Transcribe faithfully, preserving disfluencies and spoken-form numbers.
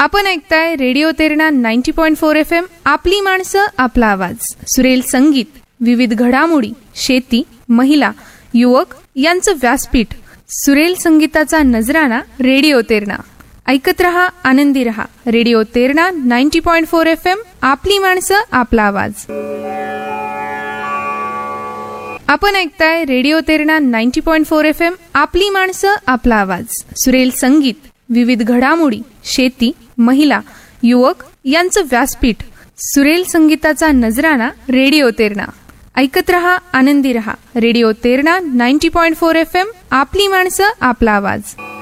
आपण ऐकताय radio Terna ninety point four F M. आपली माणसं आपला आवाज. सुरेल संगीत, विविध घडामोडी, शेती, महिला, युवक यांचं व्यासपीठ. सुरेल संगीताचा नजराणा रेडिओ तेरणा. ऐकत रहा, आनंदी रहा. Radio Terna ninety point four F M. आपली माणसं आपला आवाज. आपण ऐकताय radio Terna ninety point four F M. आपली माणसं आपला आवाज. सुरेल संगीत, विविध घडामोडी, शेती, महिला, युवक यांचं व्यासपीठ. सुरेल संगीताचा नजराणा रेडिओ तेरणा. ऐकत रहा, आनंदी रहा. Radio Terna ninety point four F M. आपली माणसं आपला आवाज.